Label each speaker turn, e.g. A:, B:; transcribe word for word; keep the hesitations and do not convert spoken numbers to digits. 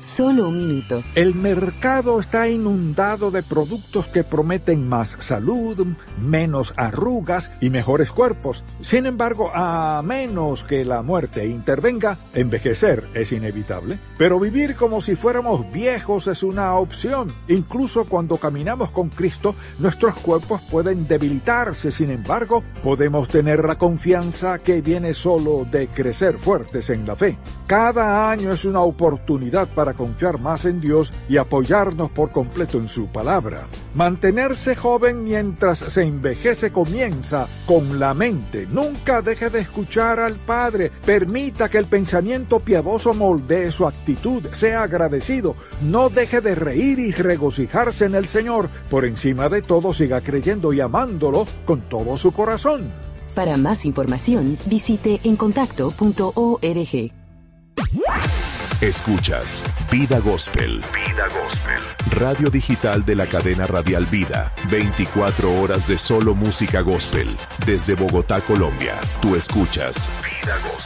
A: solo un minuto.
B: El mercado está inundado de productos que prometen más salud, menos arrugas y mejores cuerpos. Sin embargo, a menos que la muerte intervenga, envejecer es inevitable. Pero vivir como si fuéramos viejos es una opción. Incluso cuando caminamos con Cristo, nuestros cuerpos pueden debilitarse. Sin embargo, podemos tener la confianza que viene solo de crecer fuertes en la fe. Cada año es una oportunidad para confiar más en Dios y apoyarnos por completo en su palabra. Mantenerse joven mientras se envejece comienza con la mente. Nunca deje de escuchar al Padre. Permita que el pensamiento piadoso moldee su actitud. Sea agradecido. No deje de reír y regocijarse en el Señor. Por encima de todo, siga creyendo y amándolo con todo su corazón.
A: Para más información, visite encontacto punto org.
C: Escuchas Vida Gospel. Vida Gospel. Radio digital de la cadena radial Vida. veinticuatro horas de solo música gospel. Desde Bogotá, Colombia. Tú escuchas Vida Gospel.